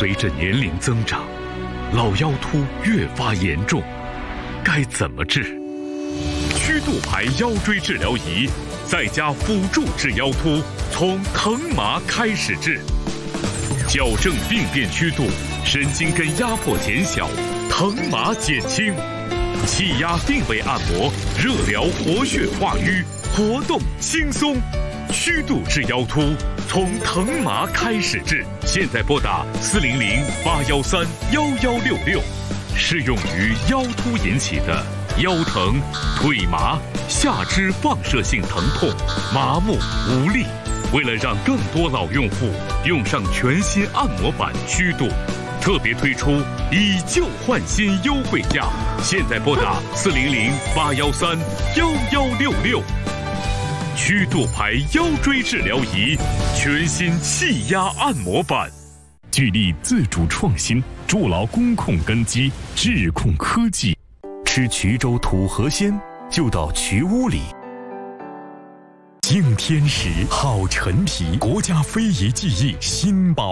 随着年龄增长，老腰突越发严重，该怎么治？曲度牌腰椎治疗仪在家辅助治腰突，从疼麻开始治，矫正病变曲度，神经根压迫减小，疼麻减轻，气压定位按摩，热疗活血化瘀，活动轻松。曲度治腰突，从疼麻开始治。现在拨打400-813-1166，适用于腰突引起的腰疼、腿麻、下肢放射性疼痛、麻木无力。为了让更多老用户用上全新按摩板曲度，特别推出以旧换新优惠价。现在拨打400-813-1166。曲度牌腰椎治疗仪，全新气压按摩板，聚力自主创新，筑牢工控根基，智控科技。吃衢州土河鲜，就到衢屋里。敬天时，好陈皮，国家非遗技艺新宝。